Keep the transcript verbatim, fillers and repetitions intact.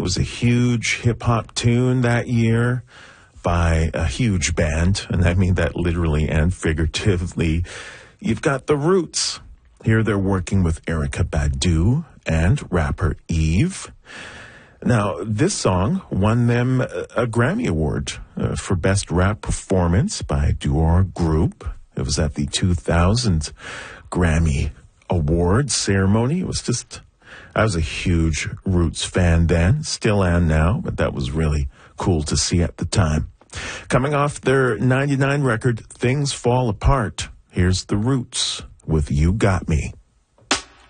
It was a huge hip-hop tune that year by a huge band, and I mean that literally and figuratively. You've got The Roots. Here they're working with Erykah Badu and rapper Eve. Now, this song won them a Grammy Award uh, for Best Rap Performance by Duo Group. It was at the two thousand Grammy Awards ceremony. It was just, I was a huge Roots fan then, still am now, but that was really cool to see at the time. Coming off their ninety-nine record, Things Fall Apart, here's The Roots with You Got Me.